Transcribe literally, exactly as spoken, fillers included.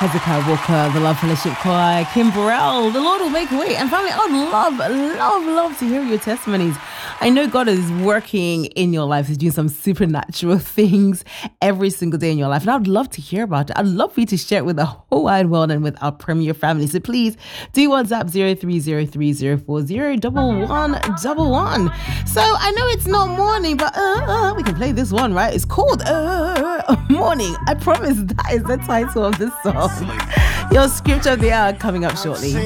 Hezekiah Walker, the Love Fellowship Choir, Kim Burrell, the Lord will make a way. And family, I would love, love, love to hear your testimonies. I know God is working in your life. He's doing some supernatural things every single day in your life. And I would love to hear about it. I'd love for you to share it with the whole wide world and with our Premier family. So please do WhatsApp zero three zero three zero four zero one one one one. So I know it's not morning, but uh, we can play this one, right? It's called uh, Morning. I promise that is the title of this song. Your scripture of the hour coming up shortly.